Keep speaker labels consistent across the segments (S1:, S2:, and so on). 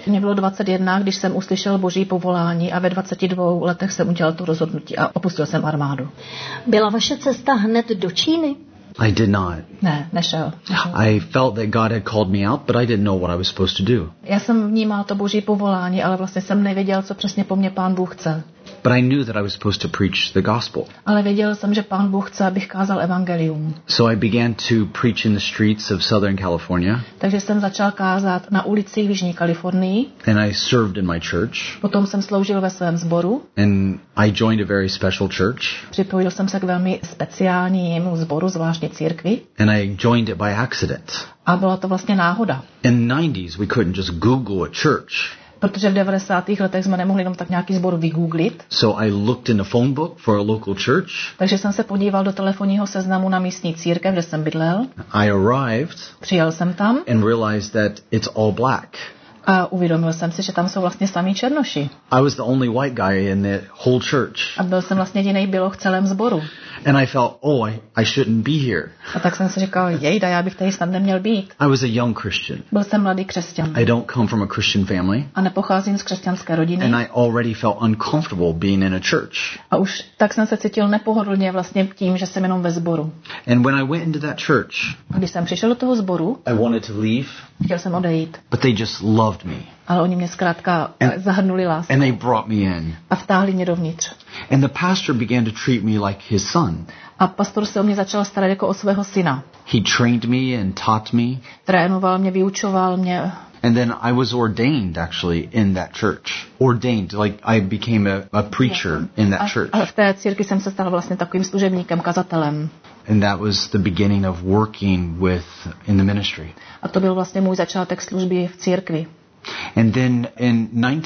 S1: Mě bylo 21, když jsem uslyšel Boží povolání a ve 22 letech jsem udělal to rozhodnutí a opustil jsem armádu.
S2: Byla vaše cesta hned do Číny?
S3: I did not.
S1: Ne, nešel.
S3: I felt that God had called me out, but I didn't know what I was supposed to do.
S1: Já jsem vnímal to Boží povolání, ale vlastně jsem nevěděl, co přesně po mně Pán Bůh chce.
S3: But I knew that I was supposed to preach the gospel.
S1: Ale věděl jsem, že Pán Bůh chce, abych kázal evangelium.
S3: So I began to preach in the streets of Southern California.
S1: Takže jsem začal kázat na ulicích v Jižní Kalifornii.
S3: And I served in my church.
S1: Potom jsem sloužil ve svém sboru.
S3: And I joined a very special church.
S1: Připojil jsem se k velmi speciálnímu sboru, zvláštně církvi.
S3: And I joined it by accident.
S1: A byla to vlastně náhoda.
S3: In the 90s, we couldn't just Google a church.
S1: Protože v 90. letech jsme nemohli jenom tak nějaký sbor vygooglit.
S3: So I looked in the phone book for a local church.
S1: Takže jsem se podíval do telefonního seznamu na místní církev, kde jsem bydlel.
S3: I arrived.
S1: Přijel jsem tam.
S3: And realized that it's all black.
S1: A uvědomil jsem si, že tam jsou vlastně samí černoši.
S3: I was the only white guy in the whole church.
S1: A byl jsem vlastně jedinej běloch v celém sboru.
S3: And I felt, I shouldn't be here.
S1: A tak jsem si říkal, jejda, já bych tady snad neměl být.
S3: I was a young Christian.
S1: Byl jsem mladý křesťan.
S3: I don't come from a Christian family.
S1: A nepocházím z křesťanské rodiny.
S3: And I already felt uncomfortable being in a church.
S1: A už tak jsem se cítil nepohodlně vlastně tím, že jsem jenom ve sboru.
S3: And when I went into that church,
S1: a když jsem přišel do toho sboru,
S3: I wanted to leave.
S1: Chtěl jsem odejít.
S3: But they just loved me.
S1: Ale oni mě zkrátka zahrnuli láskou.
S3: And they brought me in.
S1: A vtáhli mě dovnitř.
S3: And the pastor began to treat me like his son.
S1: A pastor se o mě začal starat jako o svého syna.
S3: He trained me and taught me.
S1: Trénoval mě, vyučoval mě.
S3: And then I was ordained actually in that church. Ordained, like I became a preacher in that church.
S1: A v té církvi jsem se stal vlastně takovým služebníkem, kazatelem.
S3: And that was the beginning of working in the ministry.
S1: A to byl vlastně můj začátek služby v církvi.
S3: And then in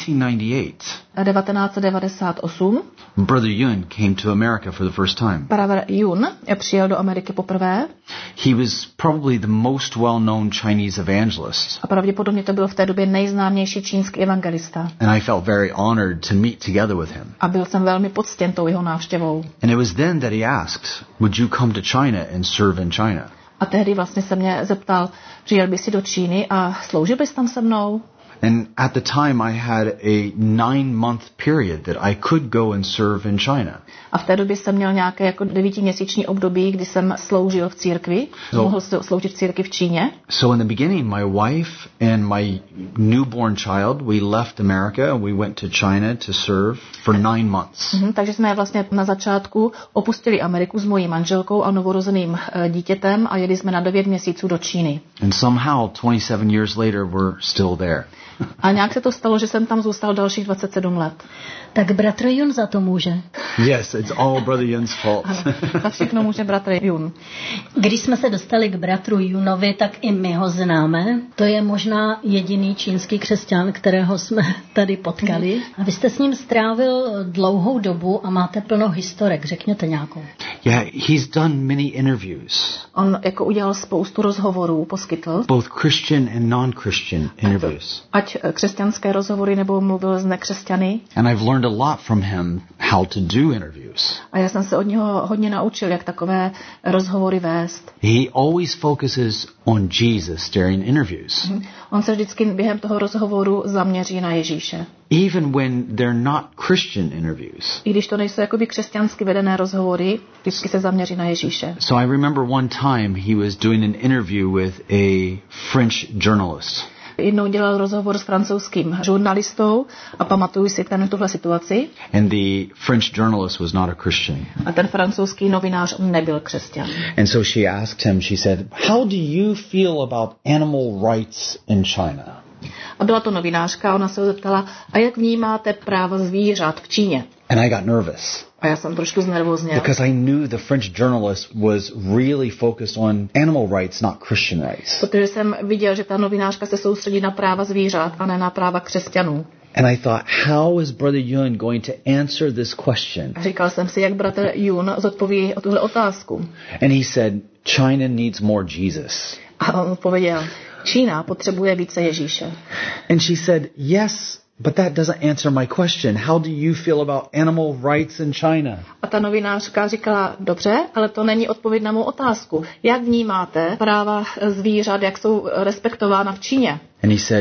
S1: 1998
S3: Brother Yun came to America for the first time.
S1: Brother Yun přijel do Ameriky poprvé.
S3: He was probably the most well-known Chinese evangelist.
S1: A pravděpodobně to byl v té době nejznámější čínský evangelista.
S3: And I felt very honored to meet together with him.
S1: A byl jsem velmi poctěn tou jeho návštěvou.
S3: And it was then that he asked, would you come to China and serve in China?
S1: A tehdy vlastně se mě zeptal, přijel by si do Číny a sloužil bys tam se mnou?
S3: And at the time I had a 9-month period that I could go and serve in China.
S1: A v té době jsem měl nějaké jako 9měsíční období, kdy jsem sloužil v církvi, mohl sloužit v církvi v Číně.
S3: So in the beginning my wife and my newborn child, we left America and we went to China to serve for 9 months.
S1: Takže jsme vlastně na začátku opustili Ameriku s mojí manželkou a novorozeným dítětem a jeli jsme na 9 měsíců do Číny.
S3: And somehow 27 years later we're still there.
S1: A nějak se to stalo, že jsem tam zůstal dalších 27 let.
S2: Tak bratr Yun za to může.
S3: Yes, it's all Brother Yun's fault.
S1: Za všechno může bratr Yun.
S2: Když jsme se dostali k bratru Yunovi, tak i my ho známe. To je možná jediný čínský křesťan, kterého jsme tady potkali. A vy jste s ním strávil dlouhou dobu a máte plno historek. Řekněte nějakou.
S3: Yeah, he's done many interviews.
S1: On jako udělal spoustu rozhovorů, poskytl.
S3: Both Christian and non-Christian interviews.
S1: Ať křesťanské rozhovory, nebo mluvil s nekřesťany.
S3: And I've learned a lot from him how to do interviews.
S1: A já jsem se od něho hodně naučil, jak takové rozhovory vést.
S3: He always focuses on Jesus during interviews.
S1: On se vždycky během toho rozhovoru zaměří na Ježíše.
S3: Even when they're not Christian interviews.
S1: I když to nejsou jakoby křesťansky vedené rozhovory, vždycky se zaměří na Ježíše.
S3: So I remember one time he was doing an interview with a French journalist.
S1: Jednou dělal rozhovor s francouzským žurnalistou a pamatuju si tuhle situaci.
S3: And the French journalist was not a Christian.
S1: A ten francouzský novinář nebyl křesťan.
S3: And so she asked him, she said, how do you feel about animal rights in China?
S1: A byla to novinářka, ona se ho zeptala, a jak vnímáte práva zvířat v Číně?
S3: And I got nervous.
S1: A já jsem trošku znervozněl.
S3: Because I knew the French journalist was really focused on animal rights, not Christian rights.
S1: Protože jsem viděl, že ta novinářka se soustředí na práva zvířat a ne na práva křesťanů.
S3: And I thought, how is Brother Yun going to answer this question?
S1: A říkal jsem si, jak bratr Yun zodpoví o tuhle otázku.
S3: And he said, China needs more Jesus.
S1: A on odpověděl, Čína potřebuje více Ježíše.
S3: And she said, yes, but that doesn't answer my question. How do you feel about animal rights in China?
S1: A ta novinářka říkala, dobře, ale to není odpověď na mou otázku. Jak vnímáte práva zvířat, jak jsou respektována v Číně?
S3: And he said,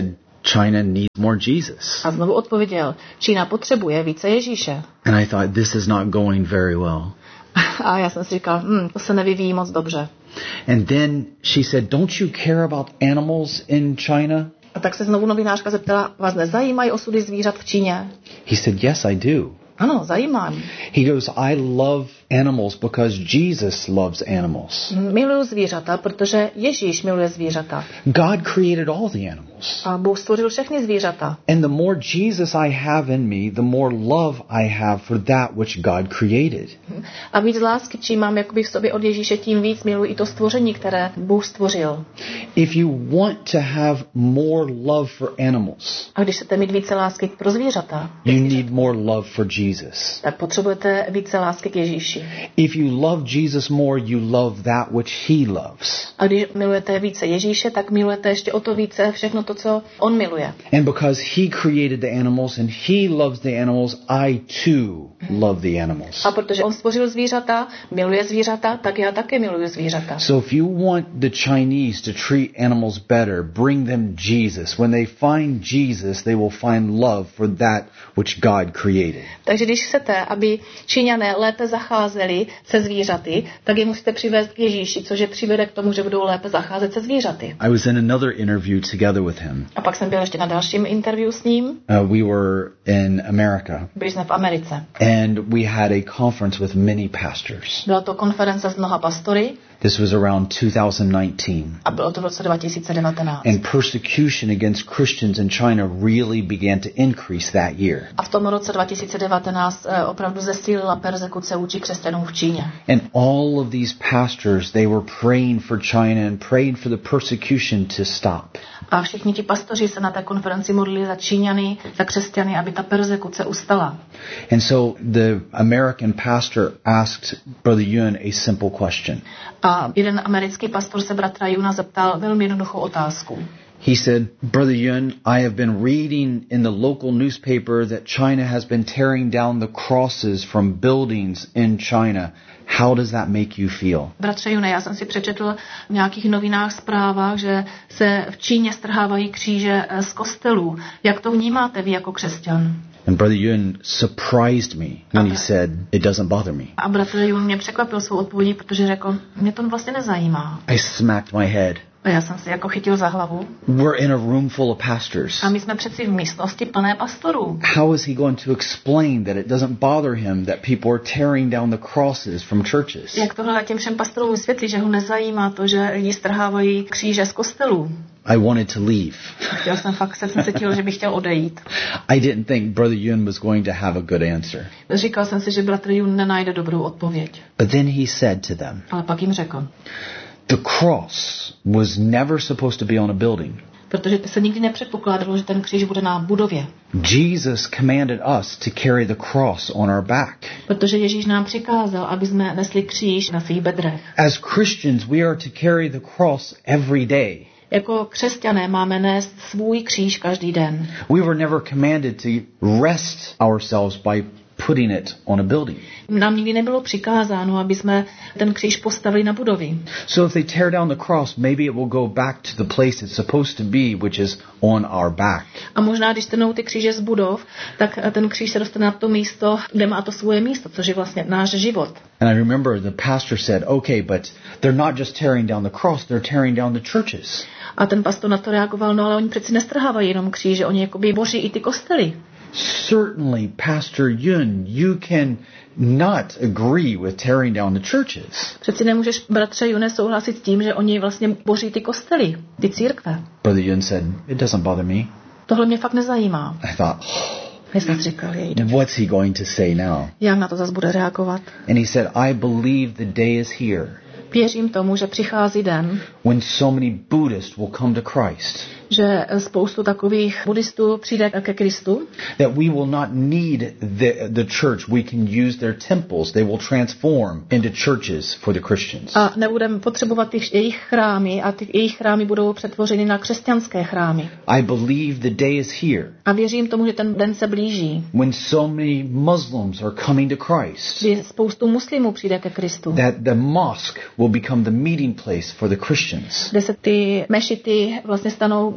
S3: China needs more Jesus.
S1: A znovu odpověděl, Čína potřebuje více Ježíše.
S3: And I thought, this is not going very well.
S1: A já jsem si říkal, to se nevyvíjí moc dobře.
S3: And then she said, don't you care about animals in China?
S1: A tak se znovu novinářka zeptala, vás nezajímají osudy zvířat v Číně?
S3: He said, yes, I do.
S1: Ano, zajímá mě.
S3: He goes, I love animals because Jesus loves animals.
S1: Miluju zvířata, protože Ježíš miluje zvířata.
S3: God created all the animals.
S1: A Bůh stvořil všechny zvířata.
S3: And the more Jesus I have in me, the more love I have for that which God created.
S1: A víc lásky, čím mám jakoby v sobě od Ježíše, tím víc miluji i to stvoření, které Bůh stvořil.
S3: If you want to have more love for animals,
S1: A když chcete mít více lásky pro zvířata,
S3: you need more love for Jesus.
S1: tak potřebujete více lásky k Ježíši.
S3: If you love Jesus more, you love that which he loves.
S1: A když milujete více Ježíše, tak milujete ještě o to více všechno to, co on miluje.
S3: And because he created the animals and he loves the animals, I too love the animals.
S1: A protože on stvořil zvířata, miluje zvířata, tak já také miluji zvířata.
S3: So if you want the Chinese to treat animals better, bring them Jesus. When they find Jesus, they will find love for that which God created.
S1: Takže když chcete, aby Číňané lépe zacházeli se zvířaty, tak je musíte přivést k Ježíši, což je přivede k tomu, že budou lépe zacházet se zvířaty.
S3: I was in another interview together with him.
S1: A pak jsem byl ještě na dalším interview s ním.
S3: We were in America.
S1: Byli jsme v Americe.
S3: And we had a conference with many pastors.
S1: Byla to konference s mnoha pastory.
S3: This was around 2019.
S1: A bylo to v roce 2019.
S3: And persecution against Christians in China really began to increase that year.
S1: A v tom roce 2019 opravdu zesílila persekuce vůči křesťanům v Číně.
S3: And all of these pastors, they were praying for China and praying for the persecution to stop.
S1: A všichni ti pastoři se na té konferenci modlili za Číňany, za křesťany, aby ta persekuce ustala.
S3: And so the American pastor asked Brother Yun a simple question.
S1: A jeden americký pastor se bratra Juna zeptal velmi jednoduchou otázku.
S3: He said, Brother Yun, I have been reading in the local newspaper that China has been tearing down the crosses from buildings in China. How does that make you feel?
S1: Bratře June, já jsem si přečetl v nějakých novinách zprávách, že se v Číně strhávají kříže z kostelů. Jak to vnímáte vy jako křesťan?
S3: And Brother Yun surprised me when he said, it doesn't bother me.
S1: A bratr Jun mě překvapil svou odpovědí, protože řekl, mě to vlastně nezajímá.
S3: I smacked my head.
S1: A já jsem si jako chytil za hlavu.
S3: We're in a room full of pastors.
S1: A my jsme přeci v místnosti plné pastorů.
S3: How is he going to explain that it doesn't bother him that people are tearing down the crosses from churches?
S1: Jak tohle těm všem pastorům vysvětlí, že ho nezajímá to, že lidi strhávají kříže z kostelů?
S3: I wanted to leave.
S1: Chtěl jsem fakt, jsem cítil, že bych chtěl odejít.
S3: I didn't think Brother Yun was going to have a good answer.
S1: Říkal jsem si, že bratr Jun nenajde dobrou odpověď.
S3: But then he said to them,
S1: Ale pak jim řekl,
S3: the cross was never supposed to be on a building.
S1: protože se nikdy nepředpokládalo, že ten kříž bude na budově.
S3: Jesus commanded us to carry the cross on our back.
S1: Protože Ježíš nám přikázal, aby jsme nesli kříž na svých bedrech.
S3: As Christians, we are to carry the cross every day.
S1: Jako křesťané máme nést svůj kříž každý den.
S3: We were never commanded to rest ourselves by putting it on a building.
S1: Nám nikdy nebylo přikázáno, aby jsme ten kříž postavili na budovy.
S3: So if they tear down the cross, maybe it will go back to the place it's supposed to be, which is on our back.
S1: A možná, když trhnou ty kříže z budov, tak ten kříž se dostane na to místo, kde má to svoje místo, což je vlastně náš život.
S3: And I remember the pastor said, okay, but they're not just tearing down the cross, they're tearing down the churches.
S1: A ten pastor na to reagoval, no ale oni přeci nestrhávají jenom kříže, oni jakoby boří i ty kostely.
S3: Certainly, Pastor Yun, you can not agree with tearing down the churches.
S1: Přeci nemůžeš, bratře June, souhlasit s tím, že oni vlastně boří ty kostely, ty církve.
S3: Brother Yun said, it doesn't bother me.
S1: Tohle mě fakt nezajímá.
S3: I thought,
S1: Já jsem si říkal,
S3: what's he going to say now?
S1: jak na to zase bude reagovat?
S3: And he said, I believe the day is here
S1: Věřím tomu, že přichází den,
S3: when so many Buddhists will come to Christ.
S1: že spoustu takových buddhistů přijde ke Kristu,
S3: That we will not need the church. We can use their temples. They will transform into churches for the Christians.
S1: a nebudeme potřebovat ty jejich chrámy a ty jejich chrámy budou přetvořeny na křesťanské chrámy.
S3: I believe the day is here
S1: A věřím tomu, že ten den se blíží,
S3: when so many Muslims are coming to Christ.
S1: kdy spoustu muslimů přijde ke Kristu,
S3: That the mosque will become the meeting place for the Christians.
S1: kde se ty mešity vlastně stanou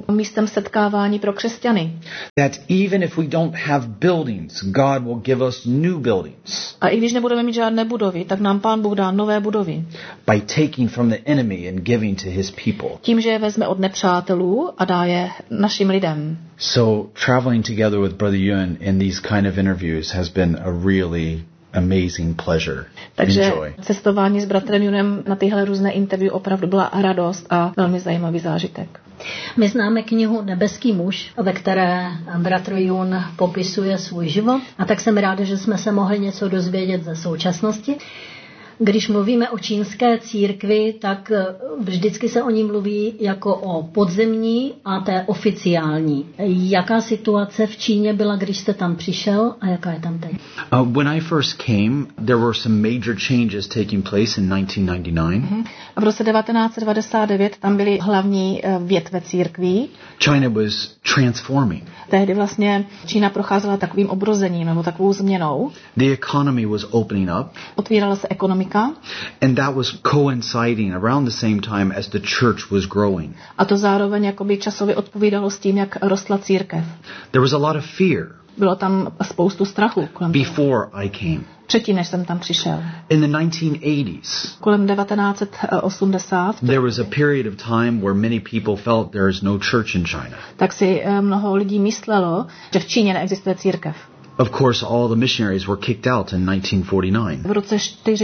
S1: místem setkávání pro křesťany.
S3: That even if we don't have buildings, God will give us new buildings.
S1: A i když nebudeme mít žádné budovy, tak nám Pán Bůh dá nové budovy.
S3: By taking from the enemy and giving to his people.
S1: Tím, že je vezme od nepřátelů a dá je našim lidem.
S3: So traveling together with Brother Yun in these kind of interviews has been a really amazing pleasure.
S1: Takže
S3: Enjoy.
S1: cestování s bratrem Junem na tyhle různé interview opravdu byla radost a velmi zajímavý zážitek.
S2: My známe knihu Nebeský muž, ve které bratr Jun popisuje svůj život, a tak jsem ráda, že jsme se mohli něco dozvědět ze současnosti. Když mluvíme o čínské církvi, tak vždycky se o ní mluví jako o podzemní a té oficiální. Jaká situace v Číně byla, když jste tam přišel, a jaká je tam teď?
S3: When I first came, there were some major changes taking place in 1999.
S1: V roce 1999 tam byly hlavní větve církví.
S3: China was transforming.
S1: Tehdy vlastně Čína procházela takovým obrozením nebo takovou změnou.
S3: The economy was opening up.
S1: Otvírala se ekonomika.
S3: And that was coinciding around the same time as the church was growing.
S1: A to zároveň jakoby časově odpovídalo s tím, jak rostla církev.
S3: There was a lot of fear.
S1: Bylo tam spoustu strachu kolem toho.
S3: Before I came.
S1: Předtím, než jsem tam přišel.
S3: In the 1980s.
S1: Kolem 1980.
S3: There was a period of time where many people felt there is no church in China.
S1: Tak si mnoho lidí myslelo, že v Číně neexistuje církev.
S3: Of course, all the missionaries were kicked out in 1949.
S1: V roce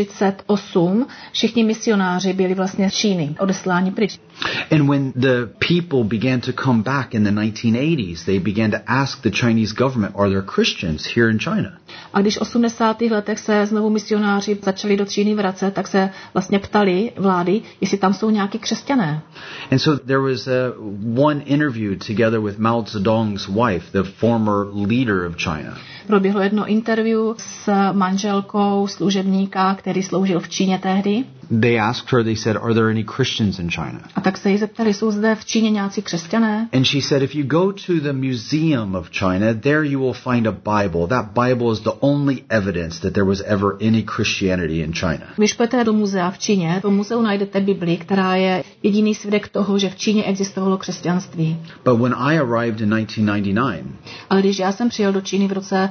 S1: 1948 všichni misionáři byli vlastně z Číny odesláni pryč.
S3: And when the people began to come back in the 1980s, they began to ask the Chinese government, are there Christians here in China?
S1: A když v 80. letech se znovu misionáři začali do Číny vracet, tak se vlastně ptali vlády, jestli tam jsou nějaký křesťané.
S3: And so there was one interview together with Mao Zedong's wife, the former leader of China.
S1: Proběhlo jedno interview s manželkou služebníka, který sloužil v Číně tehdy.
S3: They asked her, they said, are there any Christians in China?
S1: A tak se jí zeptali, jsou zde v Číně nějací křesťané?
S3: And she said, if you go to the Museum of China, there you will find a Bible. That Bible is the only evidence that there was ever any Christianity in China.
S1: Když půjdete do muzea v Číně, v muzeu najdete Bibli, která je jediný svědek toho, že v Číně existovalo křesťanství.
S3: But when I arrived in 1999,
S1: ale když já jsem přijel do Číny v roce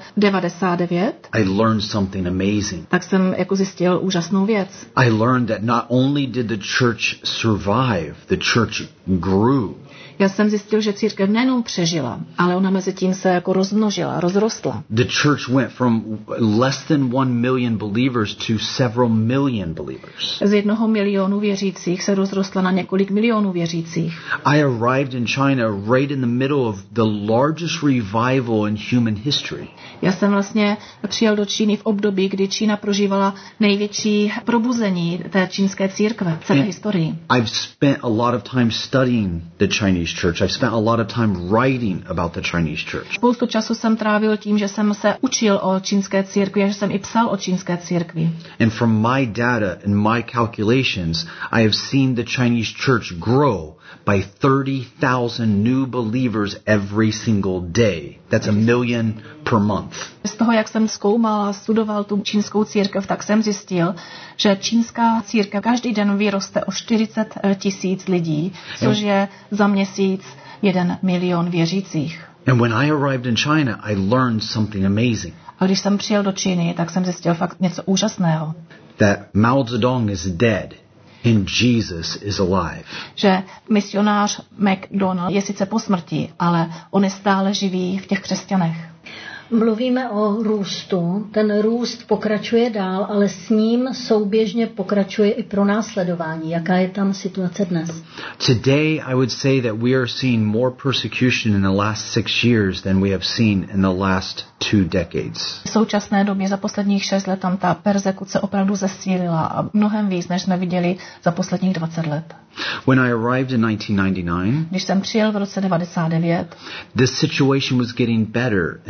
S1: 99,
S3: I learned something amazing.
S1: Tak jsem jako zjistil úžasnou věc.
S3: I learned that not only did the church survive, the church grew.
S1: Já jsem zjistil, že církev nejenom přežila, ale ona mezi tím se jako rozmnožila, rozrostla.
S3: The church went from less than 1 million believers to several million believers.
S1: Z 1 milionu věřících se rozrostla na několik milionů věřících.
S3: I arrived in China right in the middle of the largest revival in human history.
S1: Já jsem vlastně přijel do Číny v období, kdy Čína prožívala největší probuzení té čínské církve v celé historii.
S3: I've spent a lot of time studying the Chinese church. I've spent a lot of time writing about the Chinese church.
S1: Spoustu času jsem trávil tím, že jsem se učil o čínské církvi a že jsem i psal o čínské církvi.
S3: And from my data and my calculations, I have seen the Chinese church grow by 30,000 new believers every single day. That's 1 million per month.
S1: Z toho, jak jsem zkoumal a studoval tu čínskou církev, tak jsem zjistil, že čínská církev každý den vyroste o 40 000 lidí, což je za měsíc 1 milion věřících.
S3: And when I arrived in China, I learned something amazing.
S1: A když jsem přijel do Číny, tak jsem zjistil fakt něco úžasného.
S3: That Mao Zedong is dead. And Jesus is alive.
S1: Že misionář McDonald je sice po smrti, ale on je stále živý v těch křesťanech.
S2: Mluvíme o růstu. Ten růst pokračuje dál, ale s ním souběžně pokračuje i pronásledování. Jaká je tam situace dnes?
S3: Today I would say that we are seeing more persecution in the last 6 years than we have seen in the last 2 decades.
S1: V současné době za posledních 6 let tam ta persekuce opravdu zesílila a mnohem víc, než jsme viděli za posledních 20 let.
S3: When I arrived in 1999,
S1: když jsem přijel v roce 99,
S3: the situation was getting better and better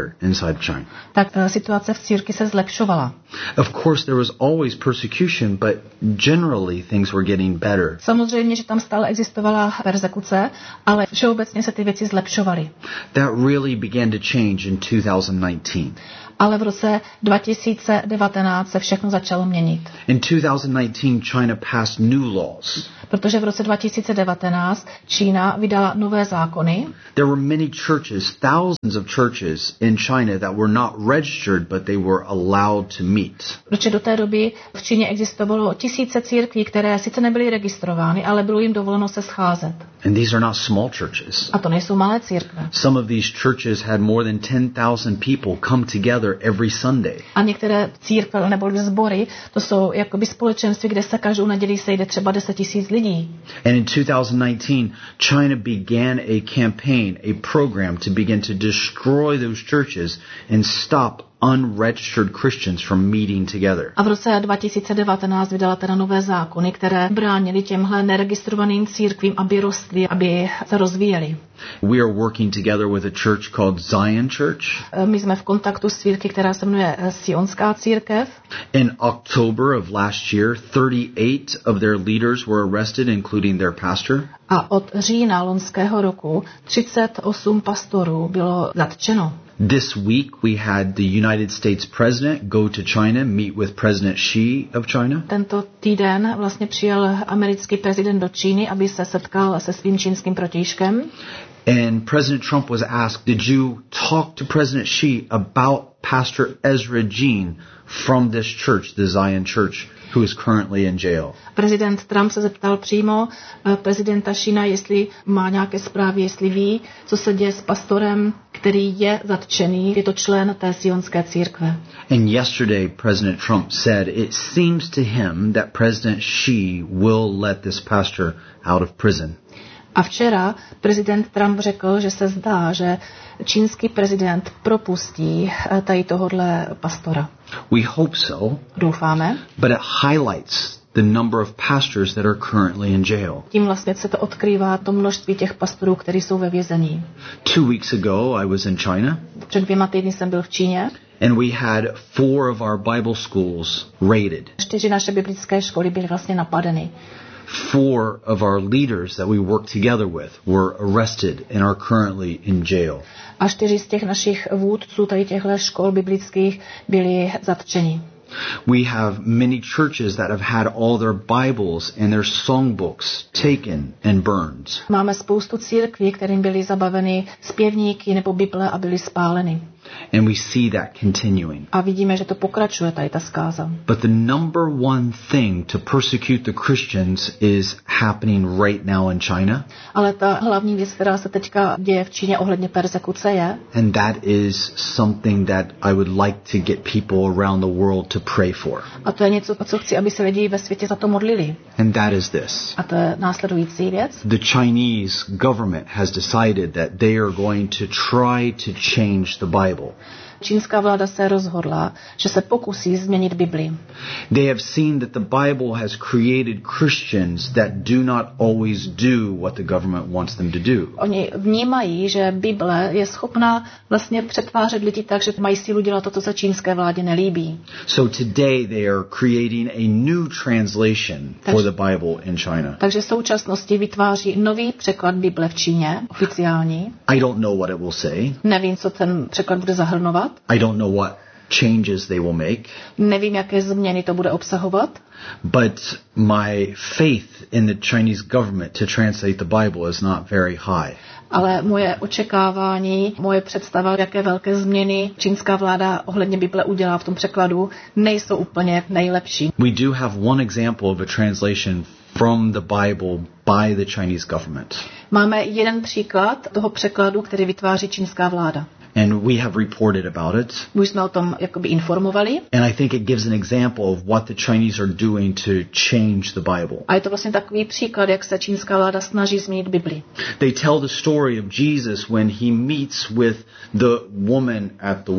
S3: better inside China.
S1: Tak situace v církvi se zlepšovala.
S3: Of course, there was always persecution, but generally things were getting better.
S1: Samozřejmě, že tam stále existovala persekuce, ale všeobecně se ty věci zlepšovaly.
S3: That really began to change in 2019.
S1: Ale v roce 2019 se všechno začalo měnit.
S3: In 2019, China passed new laws.
S1: Protože v roce 2019 Čína vydala nové zákony.
S3: There were many churches, thousands of churches in China that were not registered, but they were allowed to meet.
S1: Protože do té doby v Číně existovalo tisíce církví, které sice nebyly registrovány, ale bylo jim dovoleno se scházet.
S3: And these are not small churches.
S1: A to nejsou malé církve.
S3: Some of these churches had more than 10,000 people come together every Sunday.
S1: A některé církve nebo sbory, to jsou jakoby společenství, kde se každou neděli sejde třeba 10 000 lidí.
S3: And in 2019, China began a campaign, a program to begin to destroy those churches and stop unregistered Christians from meeting together.
S1: A v roce 2019 vydala teda nové zákony, které bránily těmhle neregistrovaným církvím, aby rostly, aby se rozvíjely.
S3: We are working together with a church called Zion Church.
S1: My jsme v kontaktu s církví, která se jmenuje Sionská církev.
S3: In October of last year, 38 of their leaders were arrested, including their pastor.
S1: A od října loňského roku 38 pastorů bylo zatčeno.
S3: This week we had the United States President go to China, meet with President Xi of China.
S1: Tento týden vlastně přijel americký prezident do Číny, aby se setkal se svým čínským protějškem.
S3: And President Trump was asked, did you talk to President Xi about Pastor Ezra Jean from this church, the Zion Church, who is currently in jail?
S1: Prezident Trump se zeptal přímo prezidenta Šína, jestli má nějaké zprávy, jestli ví, co se děje s pastorem, který je zatčený, je to člen té sionské církve.
S3: And yesterday President Trump said it seems to him that President Xi will let this pastor out of prison.
S1: A včera prezident Trump řekl, že se zdá, že čínský prezident propustí tady tohodle pastora.
S3: We hope so.
S1: Doufáme.
S3: But it highlights the number of pastors that are currently in jail.
S1: Tím vlastně se to odkrývá to množství těch pastorů, kteří jsou ve vězení.
S3: 2 weeks ago I was in China.
S1: Před 2 týdny jsem byl v Číně.
S3: And we had 4 of our Bible schools raided.
S1: 4 naše biblické školy byly vlastně napadeny.
S3: 4 of our leaders that we work together with were arrested and are currently in jail.
S1: A 4 z těch našich vůdců tady těchto škol biblických byli zatčeni.
S3: We have many churches that have had all their Bibles and their songbooks taken and burned.
S1: Máme spoustu církví, kterým byly zabaveny zpěvníky nebo Bible a byly spáleny.
S3: And we see that continuing.
S1: A vidíme, že to pokračuje tady ta zkáza.
S3: But the number one thing to persecute the Christians is happening right now in China.
S1: Ale ta hlavní věc, která se teďka děje v Číně ohledně persekuce je,
S3: and that is something that I would like to get people around the world to pray for.
S1: A to je něco, co chci, aby se lidi ve světě za to modlili.
S3: And that is this.
S1: A to je následující věc.
S3: The Chinese government has decided that they are going to try to change the Bible.
S1: Čínská vláda se rozhodla, že se pokusí změnit Bibli.
S3: They have seen that the Bible has created Christians that do not always do what the government wants them to do.
S1: Oni vnímají, že Bible je schopná vlastně přetvářet lidi tak, že mají sílu dělat to, co se čínské vládě nelíbí.
S3: So today they are creating a new translation for the Bible in China.
S1: Takže v současnosti vytváří nový překlad Bible v Číně, oficiální.
S3: I don't know what it will say.
S1: Nevím, co ten překlad bude zahrnovat.
S3: I don't know what changes they will make.
S1: Nevím, jaké změny to bude obsahovat.
S3: But my faith in the Chinese government to translate the Bible is not very high.
S1: Ale moje očekávání, moje představa, jaké velké změny čínská vláda ohledně Bible udělá v tom překladu, nejsou úplně nejlepší.
S3: We do have one example of a translation from the Bible by the Chinese government.
S1: Máme jeden příklad toho překladu, který vytváří čínská vláda.
S3: And we have reported about it.
S1: Už jsme o tom jakoby informovali.
S3: And I think it gives an example of what the Chinese are doing to change the Bible.
S1: A je to vlastně takový příklad, jak se čínská vláda snaží změnit Bibli.
S3: They tell the story of Jesus when he meets with the woman at the well.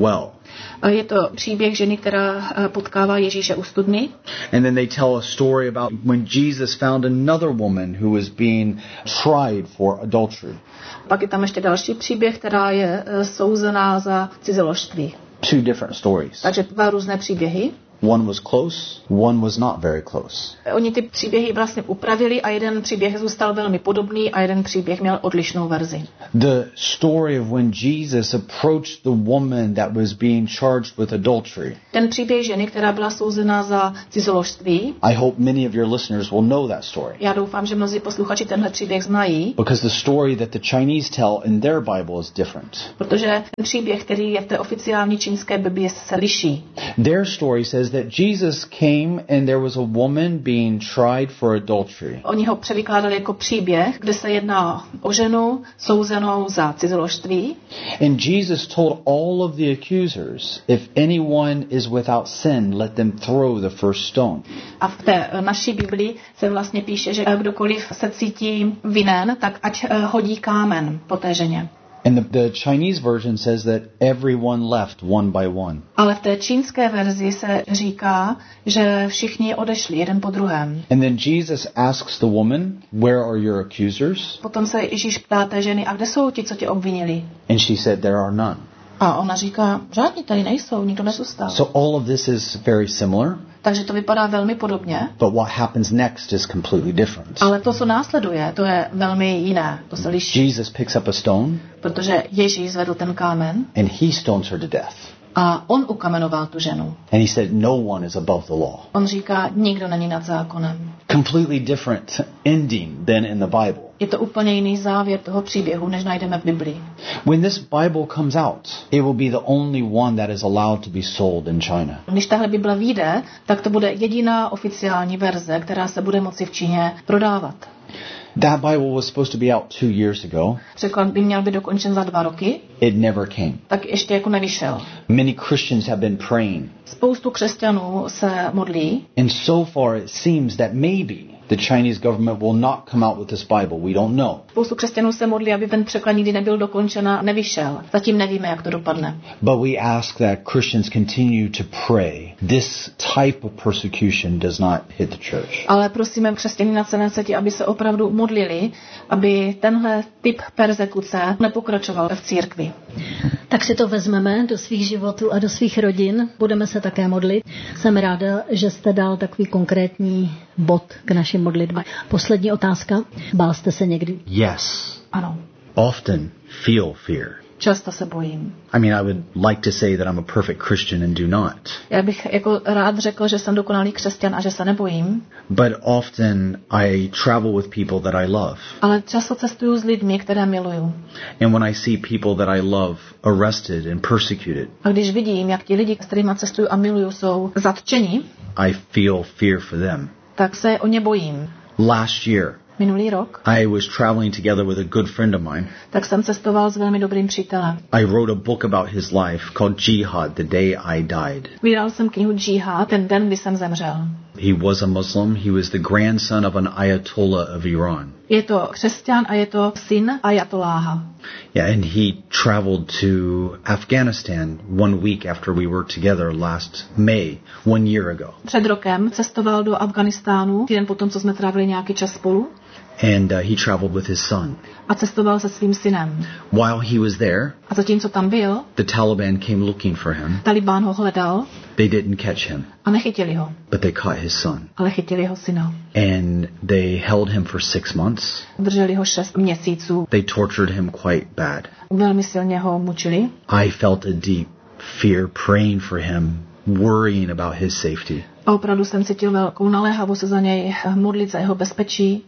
S1: Je to příběh ženy, která potkává Ježíše u studny.
S3: And then they tell a story about when Jesus found another woman who was being tried for adultery.
S1: Pak je tam ještě další příběh, která je souzená za cizoložství.
S3: Two different stories.
S1: Takže dva různé příběhy.
S3: One was close, one was not very close.
S1: Oni ty příběhy vlastně upravili a jeden příběh zůstal velmi podobný a jeden příběh měl odlišnou verzi.
S3: The story of when Jesus approached the woman that was being charged with adultery.
S1: Ten příběh ženy, která byla souzena za cizoložství.
S3: I hope many of your listeners will know that story.
S1: Já doufám, že mnozí posluchači tenhle příběh znají.
S3: Because the story that the Chinese tell in their Bible is different.
S1: Protože ten příběh, který je v té oficiální čínské Biblii, se liší.
S3: Their story says that Jesus came and there was a woman being tried for adultery.
S1: Oni ho převykládali jako příběh, kde se jedná o ženu souzenou za cizoložství.
S3: And Jesus told all of the accusers, if anyone is without sin, let them throw the first stone.
S1: A v té naší Biblii se vlastně píše, že kdokoliv se cítí vinen, tak ať hodí kámen po té ženě.
S3: And the Chinese version says that everyone left one by one.
S1: Ale v té čínské verzi se říká, že všichni odešli jeden po druhém.
S3: And then Jesus asks the woman, where are your accusers?
S1: Potom se Ježíš ptá té ženy, a kde jsou ti, co tě obvinili?
S3: And she said, there are none.
S1: A ona říká, žádní tady nejsou, nikdo nezůstal.
S3: So all of this is very similar.
S1: Takže to vypadá velmi podobně.
S3: But what happens next is completely different.
S1: Ale to, co následuje, to je velmi jiné. To se liší.
S3: Jesus picks up a stone.
S1: Protože Ježíš zvedl ten kámen.
S3: And he stones her to death.
S1: A on ukamenoval tu ženu.
S3: And he said, no one is above the law.
S1: On říká, nikdo není nad zákonem.
S3: Completely different ending than in the Bible.
S1: Je to úplně jiný závěr toho příběhu, než najdeme v Biblii.
S3: When this Bible comes out, it will be the only one that is allowed to be sold in China.
S1: Když tahle Bible vyjde, tak to bude jediná oficiální verze, která se bude moci v Číně prodávat.
S3: That Bible was supposed to be out 2 years ago.
S1: Překlad by měl být dokončen za 2 roky.
S3: It never came.
S1: Tak ještě jako nevyšel.
S3: Many Christians have been praying.
S1: Spoustu křesťanů se modlí.
S3: And so far it seems that maybe the Chinese government will not come out with this Bible. We don't know.
S1: Spoustu křesťanů se modlí, aby ten překlad nikdy nebyl dokončen a nevyšel. Zatím nevíme, jak to dopadne.
S3: But we ask that Christians continue to pray. This type of persecution does not hit the church.
S1: Ale prosíme křesťany na celém světě, aby se opravdu modlili, aby tenhle typ perzekuce nepokračoval v církvi.
S2: Tak si to vezmeme do svých životů a do svých rodin. Budeme se také modlit. Jsem ráda, že jste dal takový konkrétní bod k naší modlitbě. Poslední otázka. Bál jste se někdy?
S3: Yes.
S1: Ano.
S3: Often feel fear.
S1: Často se bojím.
S3: I mean, I would like to say that I'm a perfect Christian and do not.
S1: Já bych jako rád řekl, že jsem dokonalý křesťan a že se nebojím.
S3: But often I travel with people that I love.
S1: Ale často cestuju s lidmi, které miluju.
S3: And when I see people that I love arrested and persecuted,
S1: A když vidím, jak ti lidi, s kterými cestuju a miluju, jsou zatčeni,
S3: I feel fear for them.
S1: tak se o ně bojím.
S3: Last year,
S1: Minulý rok,
S3: I was traveling together with a good friend of mine.
S1: tak jsem cestoval s velmi dobrým přítelem.
S3: I wrote a book about his life called Jihad, The Day I Died.
S1: Vydal jsem knihu Jihad, ten den, kdy jsem zemřel.
S3: He was a Muslim. He was the grandson of an Ayatollah of Iran.
S1: Je to křesťan a je to syn ajatoláha.
S3: Yeah, and he traveled to Afghanistan 1 week after we were together last May, 1 year ago.
S1: Před rokem cestoval do Afghánistánu, týden potom, co jsme trávili nějaký čas spolu.
S3: And he traveled with his son.
S1: A cestoval se svým synem.
S3: While he was there,
S1: A zatímco tam byl,
S3: the Taliban came looking for him.
S1: Talibán ho hledal
S3: They didn't catch him,
S1: a nechytili ho,
S3: but they caught his son.
S1: ale chytili jeho syna.
S3: And they held him for 6 months.
S1: Drželi ho 6 měsíců.
S3: They tortured him quite bad.
S1: Velmi silně ho mučili.
S3: I felt a deep fear praying for him, worrying about his safety.
S1: A opravdu jsem cítil velkou naléhavost se za něj modlit za jeho bezpečí.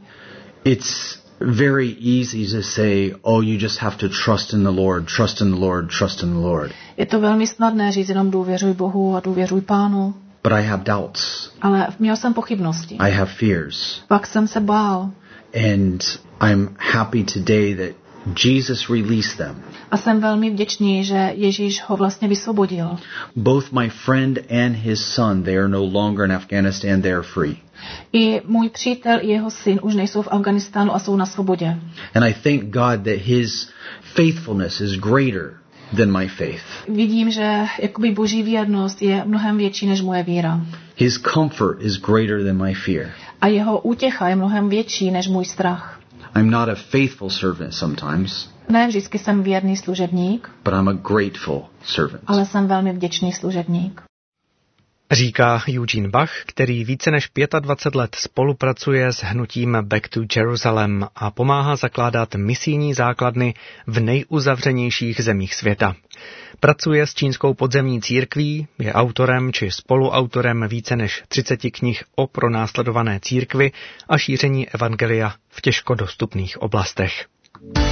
S3: It's very easy to say, oh, you just have to trust in the Lord, trust in the Lord, trust in the Lord.
S1: Je to velmi snadné říct jenom důvěřuj Bohu a důvěřuj Pánu.
S3: But I have doubts.
S1: Ale měl jsem pochybnosti.
S3: I have fears.
S1: Pak jsem se bál.
S3: And I'm happy today that Jesus released them.
S1: A jsem velmi vděčný, že Ježíš ho vlastně vysvobodil.
S3: Both my friend and his son, they are no longer in Afghanistan, they are free.
S1: I můj přítel i jeho syn už nejsou v Afghánistánu a jsou na svobodě.
S3: And I thank God that his faithfulness is greater than my faith.
S1: Vidím, že jakoby boží věrnost je mnohem větší než moje víra.
S3: His comfort is greater than my fear.
S1: A jeho útěcha je mnohem větší než můj strach.
S3: I'm not a faithful servant sometimes,
S1: Ne vždycky jsem věrný služebník,
S3: but I'm a grateful servant.
S1: ale jsem velmi vděčný služebník.
S4: Říká Eugene Bach, který více než 25 let spolupracuje s hnutím Back to Jerusalem a pomáhá zakládat misijní základny v nejuzavřenějších zemích světa. Pracuje s čínskou podzemní církví, je autorem či spoluautorem více než 30 knih o pronásledované církvi a šíření evangelia v těžko dostupných oblastech.